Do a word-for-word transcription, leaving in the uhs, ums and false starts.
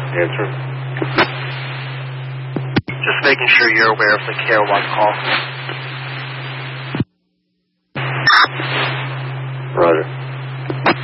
Answer. Just making sure you're aware of the Care one call. Roger.